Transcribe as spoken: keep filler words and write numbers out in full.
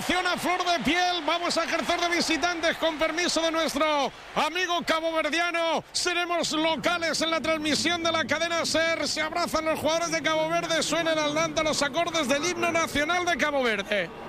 afición a flor de piel. Vamos a ejercer de visitantes con permiso de nuestro amigo caboverdiano. Seremos locales en la transmisión de la cadena SER. Se abrazan los jugadores de Cabo Verde. Suenan al Lanta los acordes del himno nacional de Cabo Verde.